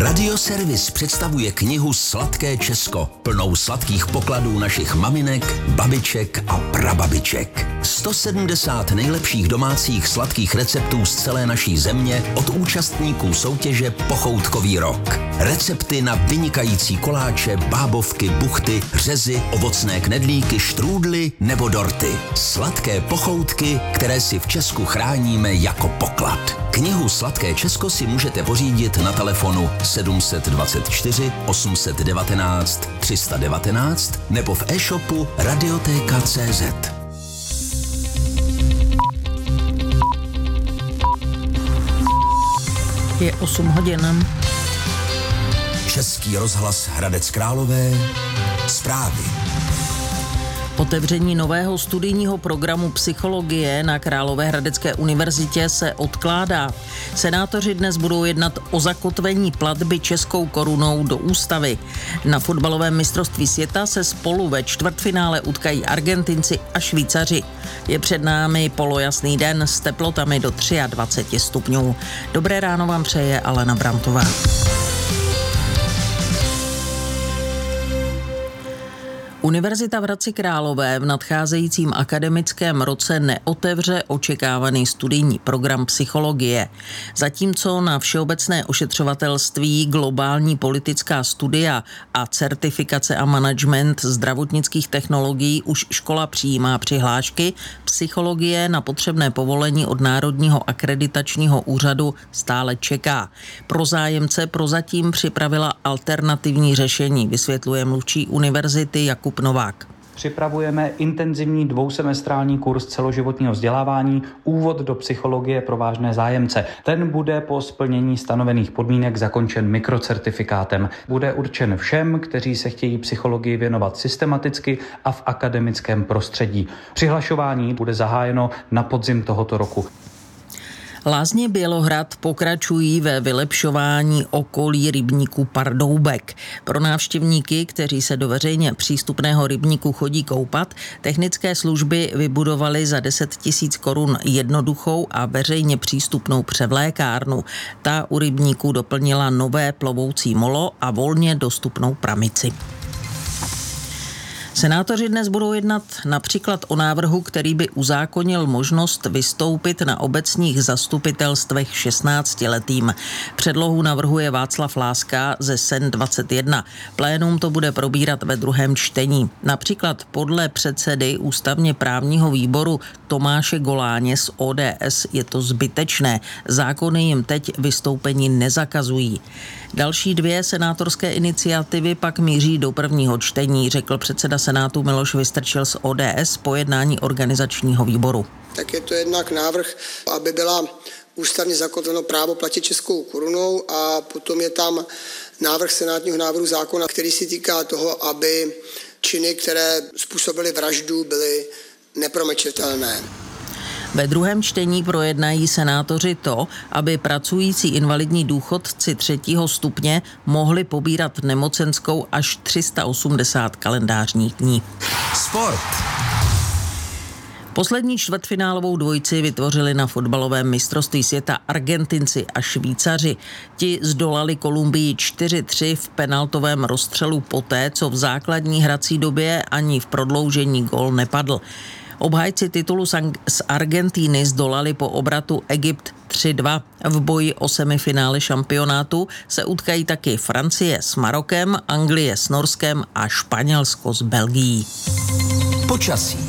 Radioservis představuje knihu Sladké Česko, plnou sladkých pokladů našich maminek, babiček a prababiček. 170 nejlepších domácích sladkých receptů z celé naší země od účastníků soutěže Pochoutkový rok. Recepty na vynikající koláče, bábovky, buchty, řezy, ovocné knedlíky, štrůdly nebo dorty. Sladké pochoutky, které si v Česku chráníme jako poklad. Knihu Sladké Česko si můžete pořídit na telefonu 724 819 319 nebo v e-shopu Radioteka.cz. Je 8 hodin. Český rozhlas Hradec Králové. Zprávy. Otevření nového studijního programu psychologie na Královéhradecké univerzitě se odkládá. Senátoři dnes budou jednat o zakotvení platby českou korunou do ústavy. Na fotbalovém mistrovství světa se spolu ve čtvrtfinále utkají Argentinci a Švýcaři. Je před námi polojasný den s teplotami do 23 stupňů. Dobré ráno vám přeje Alena Brantová. Univerzita v Hradci Králové v nadcházejícím akademickém roce neotevře očekávaný studijní program psychologie. Zatímco na všeobecné ošetřovatelství, globální politická studia a certifikace a management zdravotnických technologií už škola přijímá přihlášky, psychologie na potřebné povolení od Národního akreditačního úřadu stále čeká. Pro zájemce prozatím připravila alternativní řešení, vysvětluje mluvčí univerzity Jakub Novák. Připravujeme intenzivní dvousemestrální kurz celoživotního vzdělávání Úvod do psychologie pro vážné zájemce. Ten bude po splnění stanovených podmínek zakončen mikrocertifikátem. Bude určen všem, kteří se chtějí psychologii věnovat systematicky a v akademickém prostředí. Přihlašování bude zahájeno na podzim tohoto roku. Lázně Bělohrad pokračují ve vylepšování okolí rybníku Pardoubek. Pro návštěvníky, kteří se do veřejně přístupného rybníku chodí koupat, technické služby vybudovaly za 10 000 korun jednoduchou a veřejně přístupnou převlékárnu. Ta u rybníku doplnila nové plovoucí molo a volně dostupnou pramici. Senátoři dnes budou jednat například o návrhu, který by uzákonil možnost vystoupit na obecních zastupitelstvech 16letým. Předlohu navrhuje Václav Láska ze SEN 21. Plénum to bude probírat ve druhém čtení. Například podle předsedy ústavně právního výboru Tomáše Goláně z ODS je to zbytečné. Zákony jim teď vystoupení nezakazují. Další 2 senátorské iniciativy pak míří do prvního čtení, řekl předseda Senátu Miloš Vystrčil z ODS po jednání organizačního výboru. Tak je to jednak návrh, aby byla ústavně zakotveno právo platit českou korunou, a potom je tam návrh senátního návrhu zákona, který se týká toho, aby činy, které způsobily vraždu, byly nepromlčitelné. Ve druhém čtení projednají senátoři to, aby pracující invalidní důchodci 3. stupně mohli pobírat nemocenskou až 380 kalendářních dní. Sport. Poslední čtvrtfinálovou dvojici vytvořili na fotbalovém mistrovství světa Argentinci a Švýcaři. Ti zdolali Kolumbii 4-3 v penaltovém rozstřelu poté, co v základní hrací době ani v prodloužení gól nepadl. Obhájci titulu z Argentíny zdolali po obratu Egypt 3-2. V boji o semifinále šampionátu se utkají taky Francie s Marokem, Anglie s Norskem a Španělsko s Belgií. Počasí.